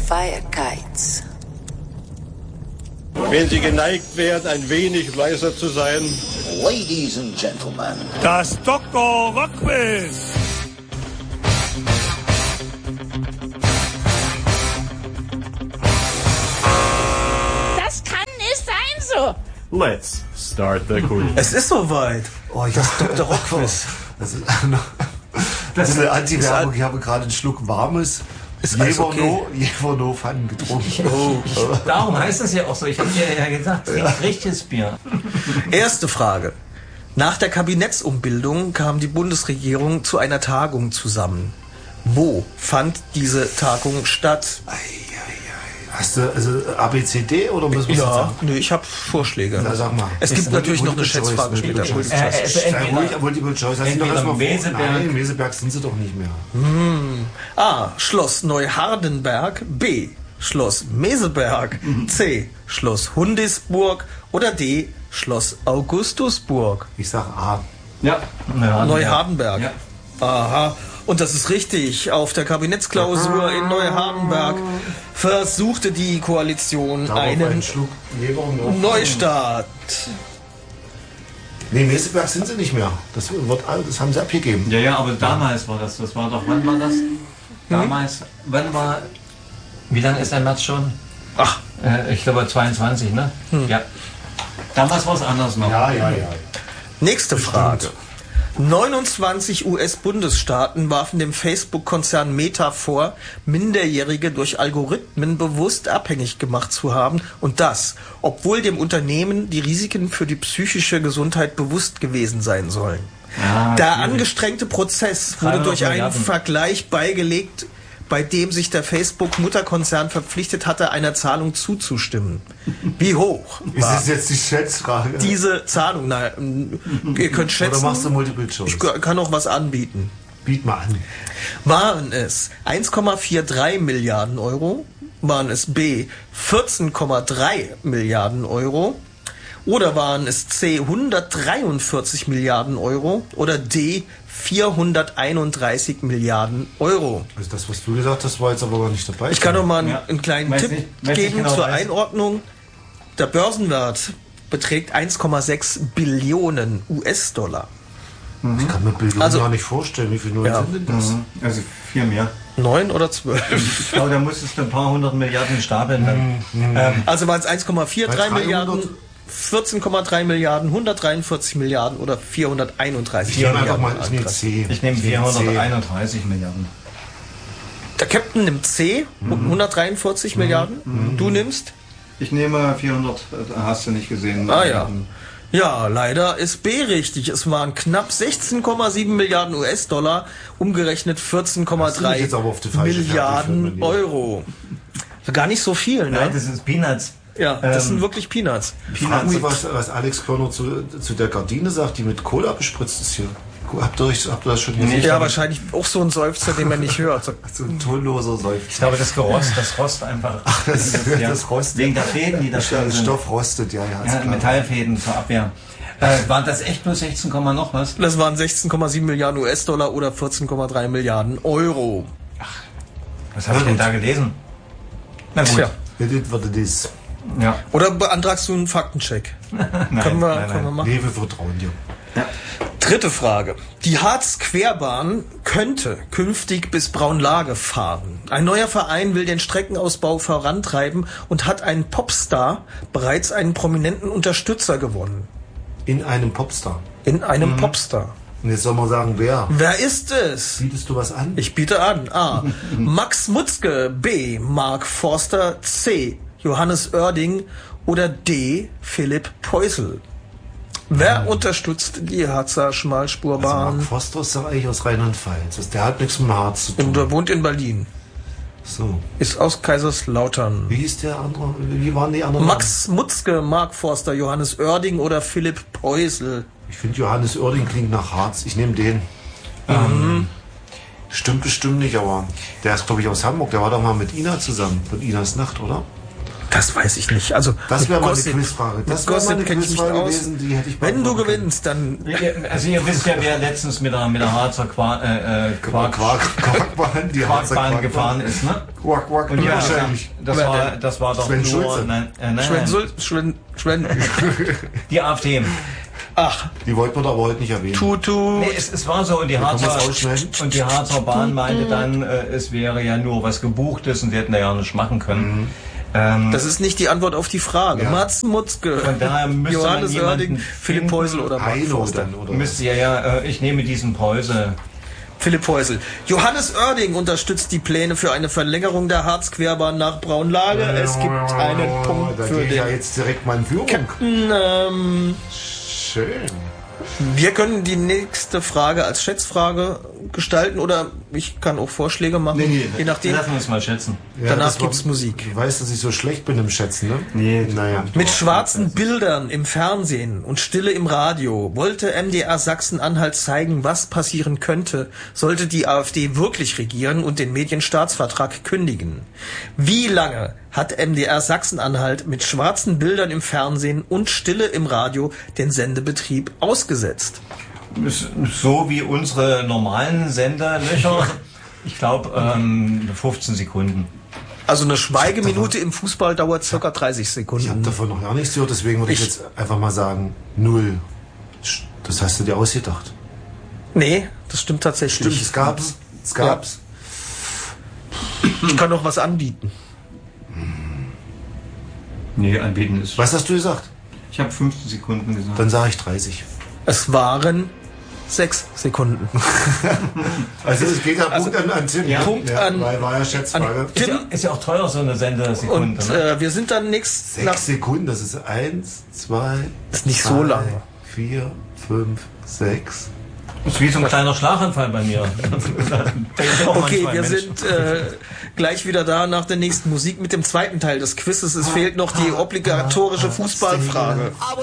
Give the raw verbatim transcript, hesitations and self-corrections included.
Feierkites. Wenn Sie geneigt wären, ein wenig leiser zu sein. Ladies and Gentlemen. Das Doktor Rockquiz. Das kann nicht sein so. Let's start the quiz. Es ist soweit. Oh, das Doktor Rockquiz. Das ist, das ist eine Anti-Werbung. Ich habe gerade einen Schluck warmes Jeverno okay. Pfannen getrunken. Oh. Darum heißt es ja auch so. Ich habe dir ja gesagt, ja. Richtiges Bier. Erste Frage. Nach der Kabinettsumbildung kam die Bundesregierung zu einer Tagung zusammen. Wo fand diese Tagung statt? Ei, ei, ei. Hast du also A, B, C, D oder müssen wir ja, sagen? Nee, ich habe Vorschläge. Na, sag mal. Es gibt natürlich noch eine Schätzfrage später. Multiple Choice. Nein, Meseberg sind sie doch nicht mehr. Hm. A. Schloss Neuhardenberg. B. Schloss Meseberg. C. Schloss Hundisburg. Oder D. Schloss Augustusburg. Ich sag A. Ja. Neuhardenberg. Neuhardenberg. Ja. Aha. Und das ist richtig. Auf der Kabinettsklausur in Neuhardenberg versuchte die Koalition Darauf einen einen Schluck Neustart. Nee, Meseberg sind sie nicht mehr. Das, wird, das haben sie abgegeben. Ja, ja, aber damals war das. Das war doch, wann war das? Damals, hm? wann war, wie lange ist der März schon? Ach. Äh, ich glaube zweiundzwanzig, ne? Hm. Ja. Damals war es anders noch. Ja, ja, ja. Nächste Frage. neunundzwanzig U S-Bundesstaaten warfen dem Facebook-Konzern Meta vor, Minderjährige durch Algorithmen bewusst abhängig gemacht zu haben und das, obwohl dem Unternehmen die Risiken für die psychische Gesundheit bewusst gewesen sein sollen. Ah, Der angestrengte Prozess wurde durch einen Vergleich beigelegt, bei dem sich der Facebook-Mutterkonzern verpflichtet hatte, einer Zahlung zuzustimmen. Wie hoch war ist das jetzt die Schätzfrage? Diese Zahlung? Nein, ihr könnt schätzen. Oder machst du Multiple Choice? Ich kann auch was anbieten. Biet mal an. Waren es eins Komma dreiundvierzig Milliarden Euro? Waren es B. vierzehn Komma drei Milliarden Euro? Oder waren es C. hundertdreiundvierzig Milliarden Euro? Oder D. vierhunderteinunddreißig Milliarden Euro. Also das, was du gesagt hast, war jetzt aber gar nicht dabei. Ich kann noch mal einen, ja. einen kleinen weiß Tipp nicht, geben genau zur weiß. Einordnung. Der Börsenwert beträgt eins Komma sechs Billionen U S-Dollar. Mhm. Ich kann mir Billionen also, gar nicht vorstellen. Wie viel Nullen ja. sind denn das? Mhm. Also vier mehr. Neun oder zwölf? Ich glaube, da musstest du ein paar hundert Milliarden stapeln. Dann. Mhm. Ähm, also waren es eins Komma dreiundvierzig Milliarden, vierzehn Komma drei Milliarden, hundertdreiundvierzig Milliarden oder vierhunderteinunddreißig ich nehme Milliarden. Einfach mal, ich nehme C. Ich nehme vierhunderteinunddreißig Milliarden. Der Captain nimmt C, mhm. hundertdreiundvierzig mhm. Milliarden. Mhm. Du nimmst? Ich nehme vierhundert, hast du nicht gesehen. Ah ja. Ja, leider ist B richtig. Es waren knapp sechzehn Komma sieben Milliarden U S-Dollar, umgerechnet vierzehn Komma drei Milliarden Euro. Gar nicht so viel, ne? Nein, das ist Peanuts. Ja, das ähm, sind wirklich Peanuts. Fragen Sie, was, was Alex Körner zu, zu der Gardine sagt, die mit Cola bespritzt ist hier. Habt ihr, habt ihr das schon gesehen? Ja, wahrscheinlich auch so ein Seufzer, den man nicht hört. So ein tonloser Seufzer. Ich glaube, das Gerost, das Rost einfach. Ach, das, das, ja, das rostet. Wegen der Fäden, die da drin sind. Stoff rostet, ja, ja. Ja, Metallfäden zur Abwehr. Äh, waren das echt nur sechzehn, noch was? Das waren sechzehn Komma sieben Milliarden U S-Dollar oder vierzehn Komma drei Milliarden Euro. Ach, was habe ich denn da gelesen? Na gut. Tja. Wird das. Ja. Oder beantragst du einen Faktencheck? nein, können wir, nein, können wir nein. machen? Nee, wir vertrauen dir. Ja. Dritte Frage. Die Harz-Querbahn könnte künftig bis Braunlage fahren. Ein neuer Verein will den Streckenausbau vorantreiben und hat einen Popstar bereits einen prominenten Unterstützer gewonnen. In einem Popstar? In einem mhm. Popstar. Und jetzt soll man sagen, wer? Wer ist es? Bietest du was an? Ich biete an. A. Max Mutzke. B. Mark Forster. C. Johannes Oerding. Oder D. Philipp Peusel. Wer mhm. unterstützt die Harzer Schmalspurbahn? Also Mark Forster ist doch eigentlich aus Rheinland-Pfalz. Der hat nichts mit dem Harz zu tun. Und er wohnt in Berlin. So. Ist aus Kaiserslautern. Wie hieß der andere? Wie waren die anderen? Max Mutzke, Mark Forster, Johannes Oerding oder Philipp Peusel. Ich finde Johannes Oerding klingt nach Harz. Ich nehme den. Mhm. Ähm, stimmt bestimmt nicht, aber der ist, glaube ich, aus Hamburg. Der war doch mal mit Ina zusammen. Mit Inas Nacht, oder? Das weiß ich nicht. Also das wäre mal eine Gossip, Quizfrage. Das wäre mal eine Quizfrage aus. gewesen, die hätte ich Wenn du beantworten gewinnst, dann... Also ihr wisst ja, wer letztens mit der, mit der Harzer Quark, äh, Quark, Quark, Quarkbahn, die Harzer Quarkbahn Quarkbahn gefahren ist, ne? Quark, Quark, Und ja, wahrscheinlich. das war, das war doch Sven nur... Schulze. Nein, äh, nein, Schwen, nein. Sul, Schwen, Schwen, Die AfD. Ach, Die wollten wir doch aber heute nicht erwähnen. Tutu. Nee, es, es war so und die, kann Harzer, man's ausschneiden. und die Harzer Bahn meinte dann, äh, es wäre ja nur was Gebuchtes und sie hätten da ja nicht machen können. Mhm. Ähm, Das ist nicht die Antwort auf die Frage. Ja. Mats Mutzke, Von daher müsste man Johannes jemanden Oerding, Philipp finden. Heusel oder Mark Heino Forster. dann, oder? müsste ja, ja, äh, ich nehme diesen Preuse. Philipp Heusel. Johannes Oerding unterstützt die Pläne für eine Verlängerung der Harzquerbahn nach Braunlage. Es gibt einen Punkt da für gehe ich ja den jetzt direkt mal in Führung. Captain. Ähm, Schön. wir können die nächste Frage als Schätzfrage gestalten oder ich kann auch Vorschläge machen. Nee, nee, je nachdem. Lassen wir uns mal schätzen. Ja, Danach das war- gibt's Musik. Du weißt, dass ich so schlecht bin im Schätzen, ne? Nee, naja. Mit schwarzen Bildern im Fernsehen und Stille im Radio wollte M D R Sachsen-Anhalt zeigen, was passieren könnte, sollte die AfD wirklich regieren und den Medienstaatsvertrag kündigen. Wie lange hat M D R Sachsen-Anhalt mit schwarzen Bildern im Fernsehen und Stille im Radio den Sendebetrieb ausgesetzt? So wie unsere normalen Senderlöcher. Ich glaube, ähm, fünfzehn Sekunden. Also eine Schweigeminute im Fußball dauert circa dreißig Ich habe Sekunden. davon noch gar nichts gehört, deswegen würde ich, Ich- jetzt einfach mal sagen, null. Das hast du dir ausgedacht. Nee, das stimmt tatsächlich. Stimmt, es gab's. Es gab's. Ich kann noch was anbieten. Nee, anbieten ist... Was hast du gesagt? Ich habe fünfzehn Sekunden gesagt. Dann sage ich dreißig. Es waren sechs Sekunden. Also es geht ja Also, Punkt an, an Tim. ja, ne? Punkt an- Weil war ja Schätzfrage. an- Ist ja, ist ja auch teuer, so eine Sendesekunde. Und ne? äh, wir sind dann nächst nach... Sechs Sekunden, das ist eins, zwei, Ist nicht drei, so lange. vier, fünf, sechs. Das ist wie so ein kleiner Schlaganfall bei mir. Okay, wir sind äh, gleich wieder da nach der nächsten Musik mit dem zweiten Teil des Quizzes. Es fehlt noch die obligatorische Fußballfrage.